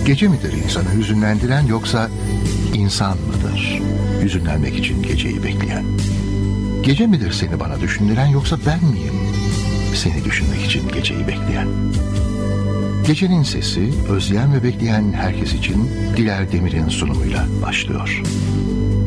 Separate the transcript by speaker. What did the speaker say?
Speaker 1: Gece midir insanı hüzünlendiren, yoksa insan mıdır hüzünlenmek için geceyi bekleyen? Gece midir seni bana düşündüren, yoksa ben miyim seni düşünmek için geceyi bekleyen? Gecenin sesi özleyen ve bekleyen herkes için Diler Demir'in sunumuyla başlıyor.